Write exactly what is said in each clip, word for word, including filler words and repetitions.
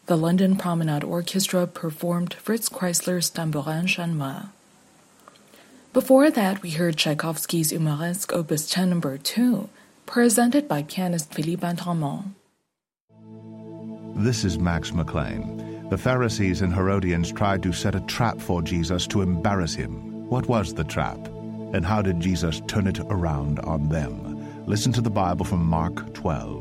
the London Promenade Orchestra performed Fritz Kreisler's Tambourin Chez Moi. Before that, we heard Tchaikovsky's Humoresque Opus ten number two, presented by pianist Philippe Intremont. This is Max McLean. The Pharisees and Herodians tried to set a trap for Jesus to embarrass him. What was the trap? And how did Jesus turn it around on them? Listen to the Bible from Mark twelve.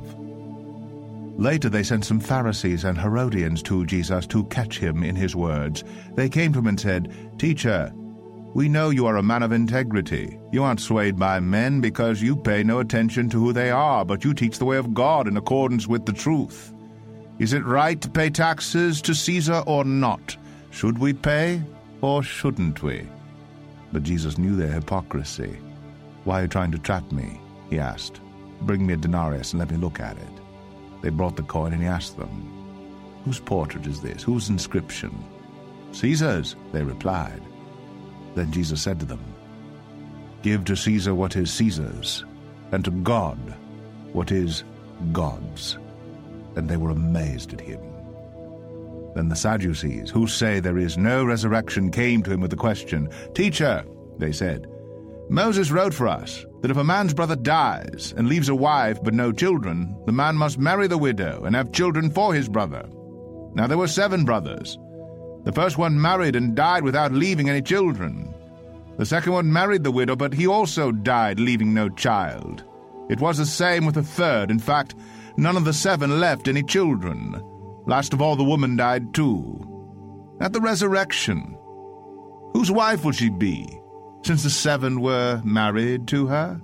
Later they sent some Pharisees and Herodians to Jesus to catch him in his words. They came to him and said, "Teacher, we know you are a man of integrity. You aren't swayed by men because you pay no attention to who they are, but you teach the way of God in accordance with the truth. Is it right to pay taxes to Caesar or not? Should we pay or shouldn't we?" But Jesus knew their hypocrisy. "Why are you trying to trap me?" he asked. "Bring me a denarius and let me look at it." They brought the coin and he asked them, "Whose portrait is this? Whose inscription?" "Caesar's," they replied. Then Jesus said to them, "Give to Caesar what is Caesar's, and to God what is God's." And they were amazed at him. Then the Sadducees, who say there is no resurrection, came to him with the question. "Teacher," they said, "Moses wrote for us that if a man's brother dies and leaves a wife but no children, the man must marry the widow and have children for his brother. Now there were seven brothers. The first one married and died without leaving any children. The second one married the widow, but he also died, leaving no child. It was the same with the third. In fact, none of the seven left any children. Last of all, the woman died too. At the resurrection, whose wife will she be, since the seven were married to her?"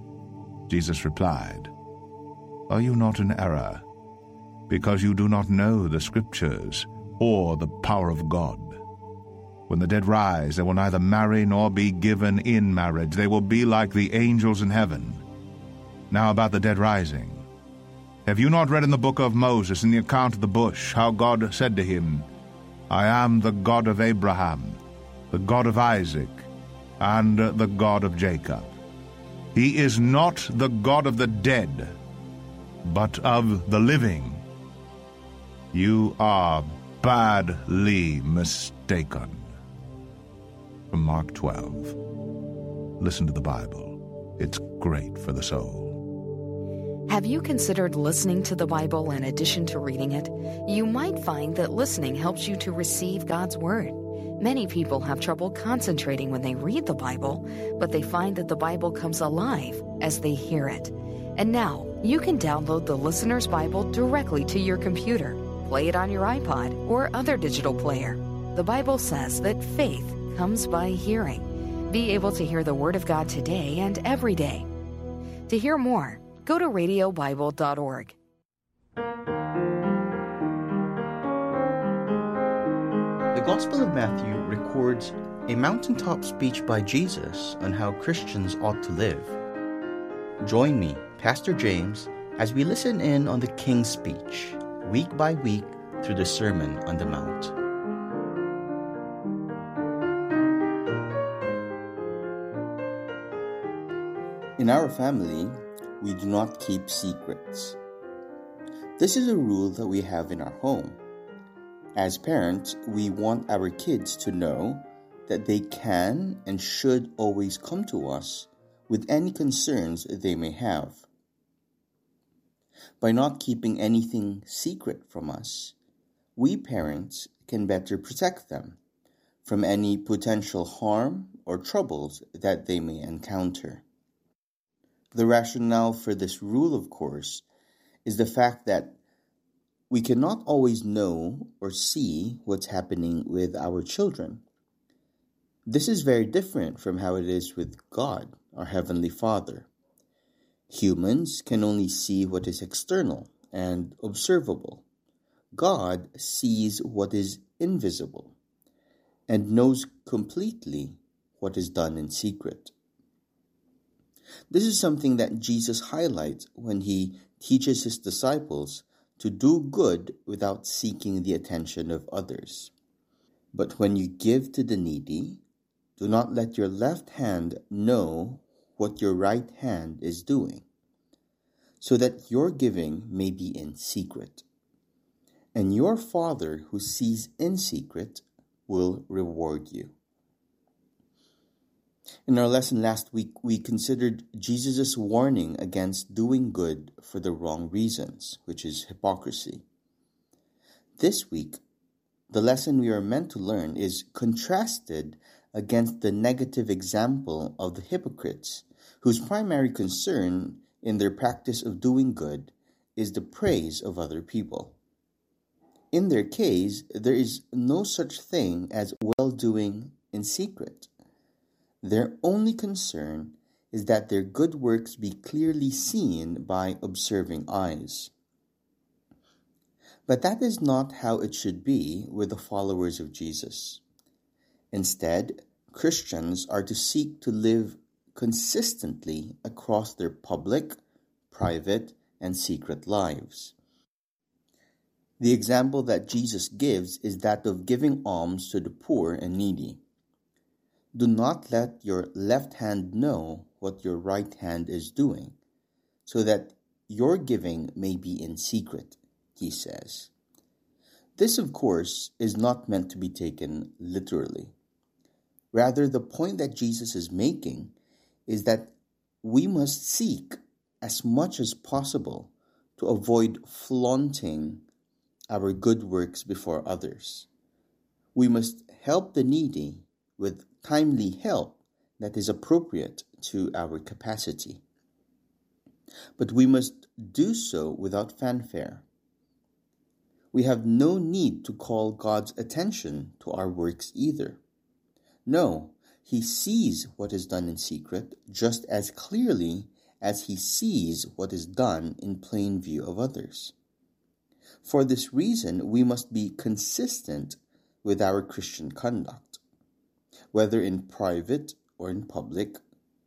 Jesus replied, "Are you not in error, because you do not know the Scriptures or the power of God? When the dead rise, they will neither marry nor be given in marriage. They will be like the angels in heaven. Now about the dead rising. Have you not read in the book of Moses, in the account of the bush, how God said to him, 'I am the God of Abraham, the God of Isaac, and the God of Jacob'? He is not the God of the dead, but of the living. You are badly mistaken." From Mark twelve. Listen to the Bible. It's great for the soul. Have you considered listening to the Bible in addition to reading it? You might find that listening helps you to receive God's Word. Many people have trouble concentrating when they read the Bible, but they find that the Bible comes alive as they hear it. And now, you can download the Listener's Bible directly to your computer, play it on your iPod or other digital player. The Bible says that faith comes by hearing. Be able to hear the Word of God today and every day. To hear more, go to radio bible dot org. The Gospel of Matthew records a mountaintop speech by Jesus on how Christians ought to live. Join me, Pastor James, as we listen in on the King's speech, week by week through the Sermon on the Mount. In our family, we do not keep secrets. This is a rule that we have in our home. As parents, we want our kids to know that they can and should always come to us with any concerns they may have. By not keeping anything secret from us, we parents can better protect them from any potential harm or troubles that they may encounter. The rationale for this rule, of course, is the fact that we cannot always know or see what's happening with our children. This is very different from how it is with God, our Heavenly Father. Humans can only see what is external and observable. God sees what is invisible and knows completely what is done in secret. This is something that Jesus highlights when he teaches his disciples to do good without seeking the attention of others. But when you give to the needy, do not let your left hand know what your right hand is doing, so that your giving may be in secret. and your Father who sees in secret will reward you. In our lesson last week, we considered Jesus' warning against doing good for the wrong reasons, which is hypocrisy. This week, the lesson we are meant to learn is contrasted against the negative example of the hypocrites, whose primary concern in their practice of doing good is the praise of other people. In their case, there is no such thing as well-doing in secret. Their only concern is that their good works be clearly seen by observing eyes. But that is not how it should be with the followers of Jesus. Instead, Christians are to seek to live consistently across their public, private, and secret lives. The example that Jesus gives is that of giving alms to the poor and needy. Do not let your left hand know what your right hand is doing, so that your giving may be in secret, he says. This, of course, is not meant to be taken literally. Rather, the point that Jesus is making is that we must seek as much as possible to avoid flaunting our good works before others. We must help the needy with timely help that is appropriate to our capacity. But we must do so without fanfare. We have no need to call God's attention to our works either. No, he sees what is done in secret just as clearly as he sees what is done in plain view of others. For this reason, we must be consistent with our Christian conduct, whether in private or in public.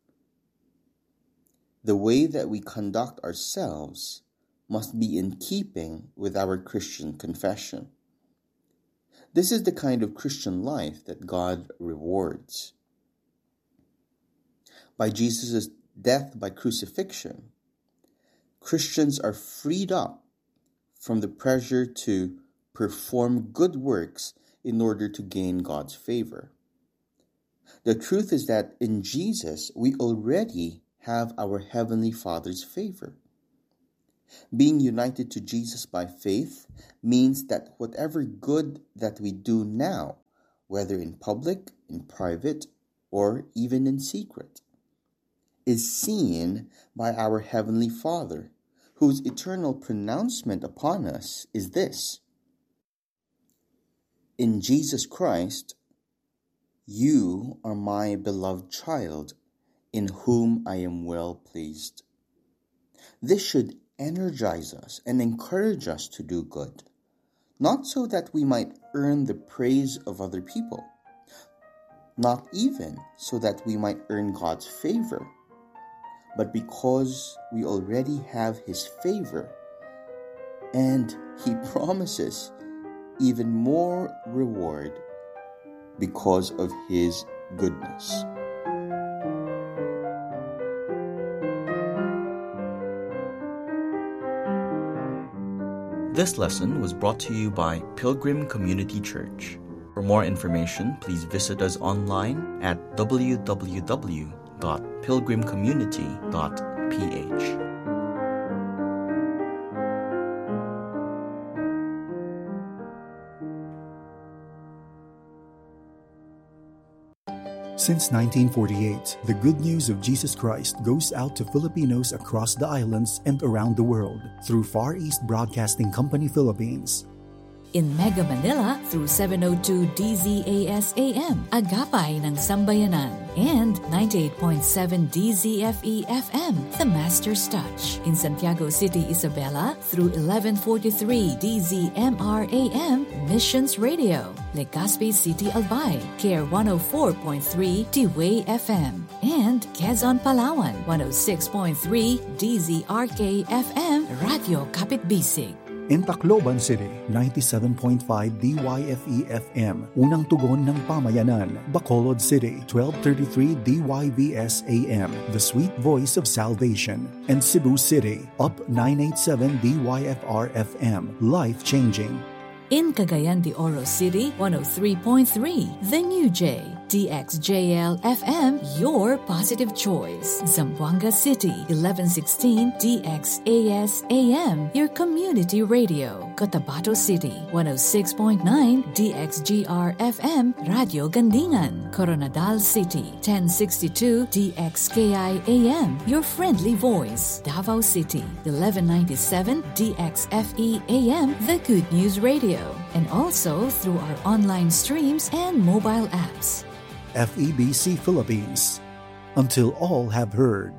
The way that we conduct ourselves must be in keeping with our Christian confession. This is the kind of Christian life that God rewards. By Jesus' death by crucifixion, Christians are freed up from the pressure to perform good works in order to gain God's favor. The truth is that in Jesus, we already have our Heavenly Father's favor. Being united to Jesus by faith means that whatever good that we do now, whether in public, in private, or even in secret, is seen by our Heavenly Father, whose eternal pronouncement upon us is this: in Jesus Christ, you are my beloved child, in whom I am well pleased. This should energize us and encourage us to do good, not so that we might earn the praise of other people, not even so that we might earn God's favor, but because we already have his favor, and he promises even more reward because of his goodness. This lesson was brought to you by Pilgrim Community Church. For more information, please visit us online at w w w dot pilgrim community dot p h. Since nineteen forty-eight, the good news of Jesus Christ goes out to Filipinos across the islands and around the world through Far East Broadcasting Company Philippines. In Mega Manila through seven oh two D Z A S A M, Agapay ng Sambayanan, and ninety-eight point seven D Z F E F M, The Master's Touch. In Santiago City, Isabela through eleven forty-three D Z M R A M, Missions Radio. Legazpi City, Albay, Care one oh four point three T-Way F M, and Quezon, Palawan, one oh six point three D Z R K F M, Radio Kapitbisig. In Tacloban City, ninety-seven point five D Y F E F M, Unang Tugon ng Pamayanan. Bacolod City, twelve thirty-three D Y V S A M, The Sweet Voice of Salvation. And Cebu City, Up nine eighty-seven D Y F R F M, Life Changing. In Cagayan de Oro City, one oh three point three. The New J, D X J L F M, your positive choice. Zamboanga City, eleven sixteen D X A S A M, your community radio. Cotabato City, one oh six point nine D X G R F M, Radio Gandingan. Coronadal City, ten sixty-two D X K I A M, your friendly voice. Davao City, eleven ninety-seven D X F E A M, the Good News Radio. And also through our online streams and mobile apps. F E B C Philippines. Until all have heard.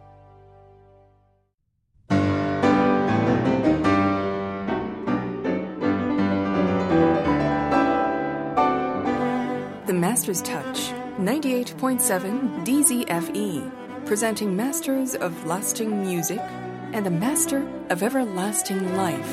The Master's Touch, ninety-eight point seven D Z F E, presenting Masters of Lasting Music and the Master of Everlasting Life.